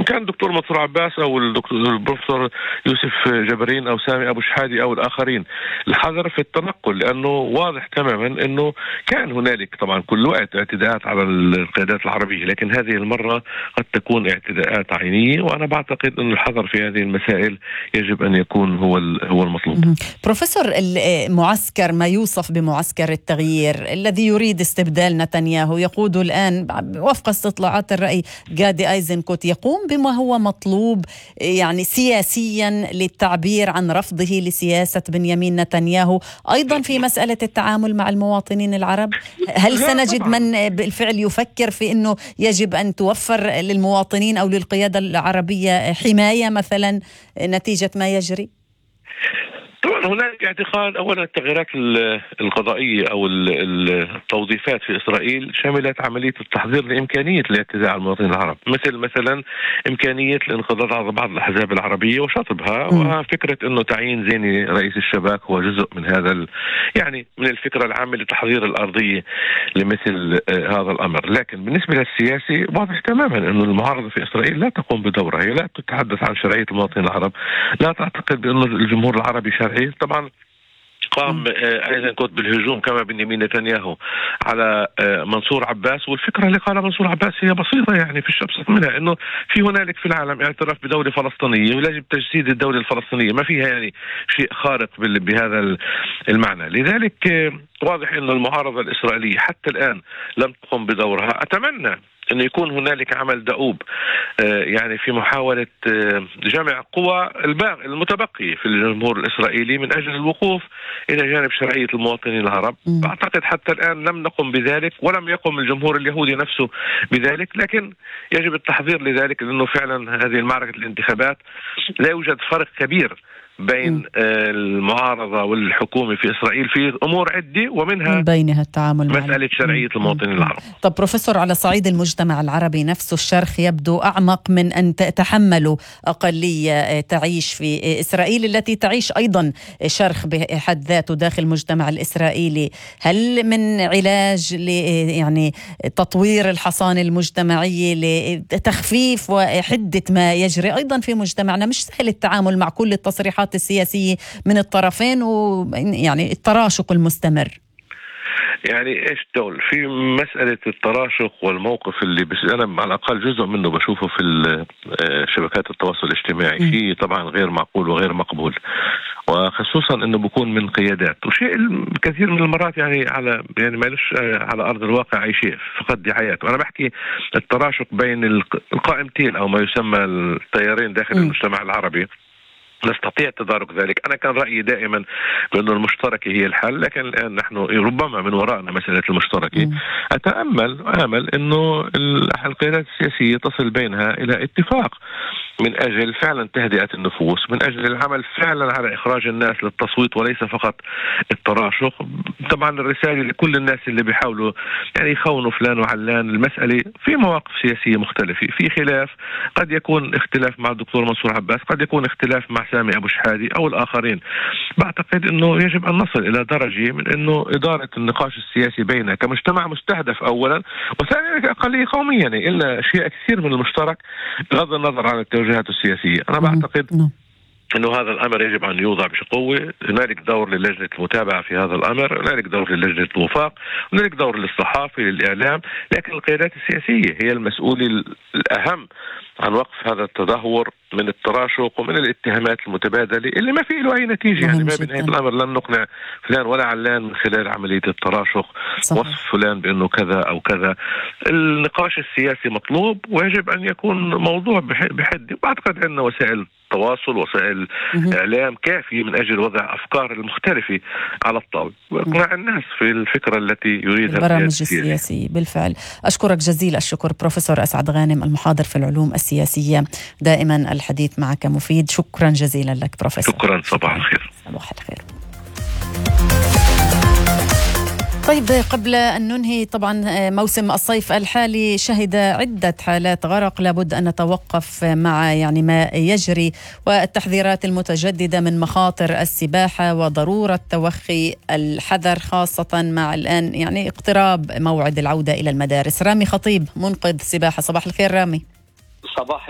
كان الدكتور منصور عباس أو البروفيسور يوسف جبرين أو سامي أبو شحادي أو الآخرين، الحذر في التنقل، لأنه واضح تماما أنه كان هنالك طبعا كل وقت اعتداءات على القيادات العربية، لكن هذه المرة قد تكون اعتداءات عينية، وأنا بعتقد أن الحذر في هذه المسائل يجب أن يكون هو المطلوب. بروفيسور، المعسكر ما يوصف بمعسكر التغيير الذي يريد استبدال نتنياهو يقود الآن وفق استطلاعات الرأي جادي أيزنكوت يقوم بما هو مطلوب يعني سياسيا للتعبير عن رفضه لسياسة بنيامين نتنياهو، أيضا في مسألة التعامل مع المواطنين العرب. هل سنجد من بالفعل يفكر في أنه يجب أن توفر للمواطنين أو للقيادة العربية حماية مثلا نتيجة ما يجري؟ طبعا هناك اعتقاد اولا التغييرات القضائيه او التوظيفات في اسرائيل شملت عمليه التحضير لامكانيه الاعتداء على المواطنين العرب، مثلا امكانيه الانقضاض على بعض الاحزاب العربيه وشطبها، وفكره انه تعيين زيني رئيس الشباك هو جزء من هذا يعني من الفكره العامه لتحضير الارضيه لمثل هذا الامر. لكن بالنسبه للسياسي واضح تماما انه المعارضه في اسرائيل لا تقوم بدورها، هي لا تتحدث عن شرعيه المواطنين العرب، لا تعتقد بانه الجمهور العربي شرعي. طبعا قام أيزنكوت بالهجوم كما بنيامين نتنياهو على منصور عباس، والفكرة اللي قالها منصور عباس هي بسيطة، يعني في أبسط منها أنه في هنالك في العالم اعتراف بدولة فلسطينية ويجب تجسيد الدولة الفلسطينية، ما فيها يعني شيء خارق بهذا المعنى. لذلك واضح أن المعارضة الإسرائيلية حتى الآن لم تقم بدورها. أتمنى أن يكون هنالك عمل دؤوب يعني في محاولة جمع قوى المتبقية في الجمهور الإسرائيلي من أجل الوقوف إلى جانب شرعية المواطنين العرب. أعتقد حتى الآن لم نقم بذلك ولم يقم الجمهور اليهودي نفسه بذلك، لكن يجب التحضير لذلك، لأنه فعلا هذه المعركة الانتخابات لا يوجد فرق كبير بين المعارضة والحكومة في إسرائيل في أمور عدة، ومنها بينها التعامل مع مسألة شرعية المواطنين العرب. طب بروفيسور، على صعيد المجتمع العربي نفسه الشرخ يبدو أعمق من أن تتحمل أقلية تعيش في إسرائيل التي تعيش أيضا شرخ بحد ذاته داخل المجتمع الإسرائيلي. هل من علاج يعني تطوير الحصانة المجتمعية لتخفيف وحدة ما يجري أيضا في مجتمعنا؟ مش سهل التعامل مع كل التصريحات السياسية من الطرفين ويعني التراشق المستمر. يعني ايش دول في مسألة التراشق والموقف اللي انا على الاقل جزء منه بشوفه في شبكات التواصل الاجتماعي، شيء طبعا غير معقول وغير مقبول، وخصوصا انه بيكون من قيادات، وشيء كثير من المرات يعني مالوش على ارض الواقع اي شيء، فقد دعايات. وانا بحكي التراشق بين القائمتين او ما يسمى التيارين داخل المجتمع العربي، نستطيع تدارك ذلك. أنا كان رأيي دائما بأنه المشتركة هي الحل، لكن الآن نحن ربما من وراءنا مسألة المشتركة. وآمل أنه القيادات السياسية تصل بينها إلى اتفاق من أجل فعلا تهدئة النفوس، من أجل العمل فعلا على إخراج الناس للتصويت وليس فقط التراشق. طبعا الرسالة لكل الناس اللي بيحاولوا يعني يخونوا فلان وعلان، المسألة في مواقف سياسية مختلفة، في خلاف، قد يكون اختلاف مع الدكتور منصور عباس، قد يكون اختلاف مع سامي أبو شحادي أو الآخرين. بعتقد أنه يجب أن نصل إلى درجة من أنه إدارة النقاش السياسي بيننا كمجتمع مستهدف أولا، وثانيا كأقلية قومية يعني إلا أشياء كثير من المشترك بغض النظر عن التوجيهات السياسية. أنا بعتقد أنه هذا الأمر يجب أن يوضع بقوة. هنالك دور للجنة المتابعة في هذا الأمر، هنالك دور للجنة الوفاق، هنالك دور للصحافة للإعلام، لكن القيادات السياسية هي المسؤولة الأهم عن وقف هذا التدهور من التراشق ومن الاتهامات المتبادلة اللي ما في له أي نتيجة. يعني ما بنهاية الأمر لن نقنع فلان ولا علان من خلال عملية التراشق، وصف فلان بأنه كذا أو كذا. النقاش السياسي مطلوب ويجب أن يكون موضوع بحد. بعتقد أن وسائل التواصل وسائل إعلام كافية من أجل وضع أفكار المختلفة على الطاولة وإقناع الناس في الفكرة التي يريدها البرامج السياسية. بالفعل أشكرك جزيل الشكر بروفيسور أسعد غانم، المحاضر في العلوم السياسية. دائما الحديث معك مفيد. شكرا جزيلا لك بروفيسور. شكرا. صباح الخير. صباح الخير. طيب، قبل أن ننهي طبعا موسم الصيف الحالي شهد عدة حالات غرق، لابد أن نتوقف مع يعني ما يجري والتحذيرات المتجددة من مخاطر السباحة وضرورة توخي الحذر، خاصة مع الآن يعني اقتراب موعد العودة إلى المدارس. رامي خطيب منقذ سباحة، صباح الخير رامي. صباح